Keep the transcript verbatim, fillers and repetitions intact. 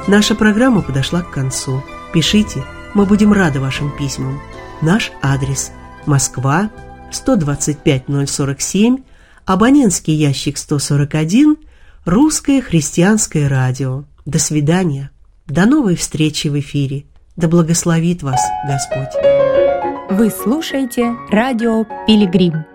Наша программа подошла к концу. Пишите, мы будем рады вашим письмам. Наш адрес: Москва, сто двадцать пять ноль сорок семь, абонентский ящик сто сорок один, Русское христианское радио. До свидания. До новой встречи в эфире. Да благословит вас Господь. Вы слушаете радио «Пилигрим».